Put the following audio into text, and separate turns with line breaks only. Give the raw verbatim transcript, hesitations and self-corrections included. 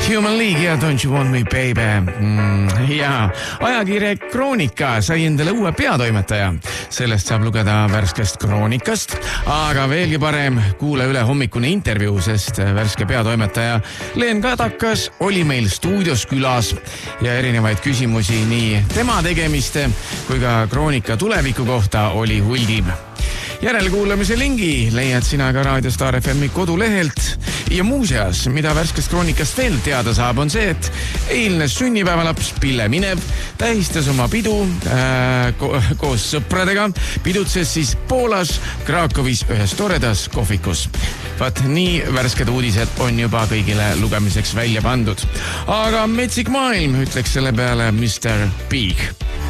Human League ja Don't You Want Me Baby. Mm, ja ajakirje Kroonika sai endale uue peatoimetaja. Sellest saab lugeda värskest Kroonikast, aga veelgi parem kuule üle hommikune intervjuu, sest värske peatoimetaja Leen Kadakas oli meil stuudios külas ja erinevaid küsimusi nii tema tegemiste kui ka Kroonika tuleviku kohta oli hulgib. Järelkuulamise lingi leiad sina ka Raadio Star F M-i kodulehelt ja muuseas, mida värskest Kroonikast veel teada saab, on see, et eilne sünnipäevalaps Pille Minev tähistas oma pidu äh, ko- koos sõpradega, pidutses siis Poolas Krakowis ühes toredas kohvikus. Vaat nii värsked uudised on juba kõigile lugemiseks välja pandud. Aga metsik maailm, ütleks selle peale mister Big.